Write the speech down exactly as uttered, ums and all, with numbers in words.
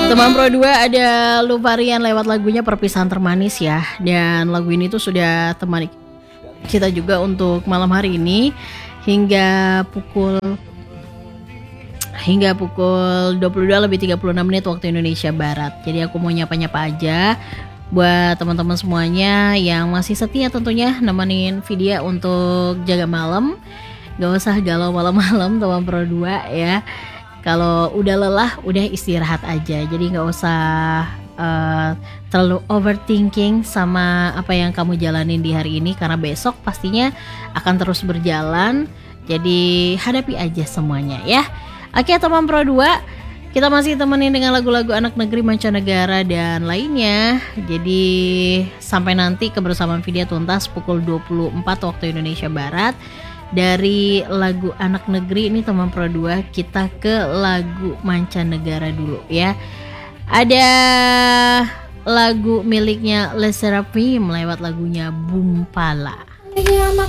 Teman Pro dua ada Luvarian lewat lagunya Perpisahan Termanis ya. Dan lagu ini tuh sudah temani kita juga untuk malam hari ini hingga pukul hingga pukul dua puluh dua lebih tiga puluh enam menit waktu Indonesia Barat. Jadi aku mau nyapa-nyapa aja buat teman-teman semuanya yang masih setia tentunya nemenin Vidya untuk jaga malam. Gak usah galau malam-malam teman Pro dua ya. Kalau udah lelah, udah istirahat aja. Jadi gak usah uh, terlalu overthinking sama apa yang kamu jalanin di hari ini, karena besok pastinya akan terus berjalan. Jadi hadapi aja semuanya ya. Oke teman Pro dua, kita masih temenin dengan lagu-lagu anak negeri, mancanegara dan lainnya. Jadi sampai nanti kebersamaan Vidya tuntas pukul dua puluh empat waktu Indonesia Barat. Dari lagu anak negeri ini teman Pro dua, kita ke lagu mancanegara dulu ya. Ada lagu miliknya Les Seraphim lewat lagunya Bumpala.